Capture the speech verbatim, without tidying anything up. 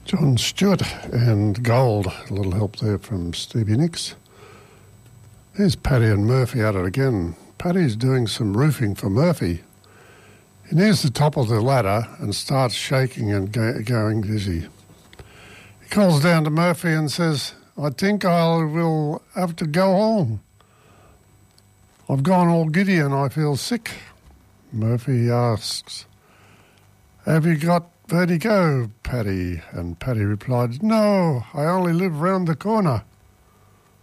John Stewart and Gold. A little help there from Stevie Nicks. Here's Paddy and Murphy at it again. Paddy's doing some roofing for Murphy. He nears the top of the ladder and starts shaking and go- going dizzy. He calls down to Murphy and says, I think I will have to go home. I've gone all giddy and I feel sick. Murphy asks, have you got vertigo, Paddy? And Paddy replied, no, I only live round the corner.